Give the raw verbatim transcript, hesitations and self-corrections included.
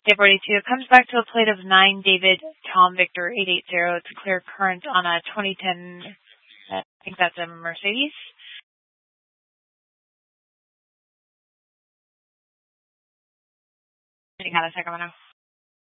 Day forty-two. It comes back to a plate of nine David Tom Victor eight eight zero. It's a clear current on a twenty ten, I think that's a Mercedes. Hang on a second,